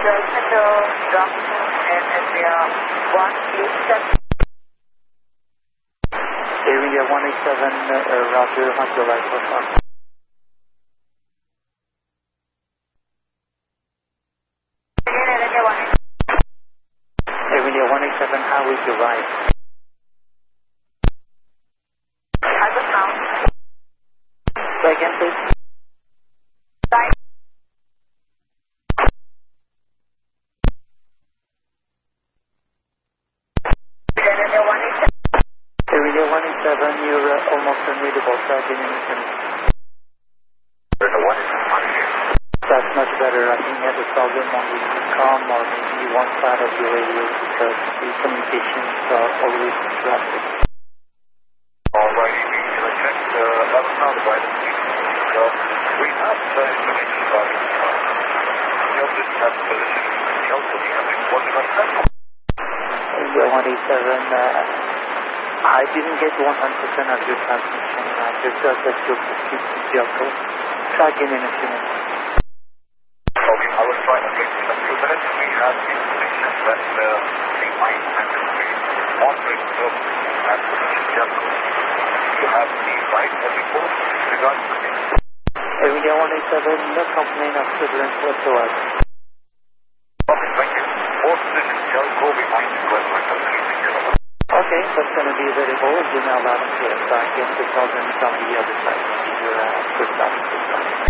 welcome to Doctor and India 187. India 187, Roger, Hunter Light, what's up? India 187, how is your ride? As of now. Say again, please. Right. India 187. India 187, you're almost unreadable, so I'll give you a minute. That's much better. I think you have a problem on the com or maybe one side of your radio because the communications are always disrupted. Alright, we will check level now the guidance. So we have information about the opposite have position. The also we have reported on that. India 187, I didn't get 100% of your transmission. I just got that you're speaking Jocko. Try again in a few minutes. Okay, I will try to get in a few minutes. We have information that the mine has been offering service at Jocko. You have the right of report regarding the case. India 187, no complaint of turbulence whatsoever. Okay, thank you. All position Jocko behind the question of 360. Okay, that's going to be available. You're now loud and clear. So I guess the problem is on the other side. You're good enough.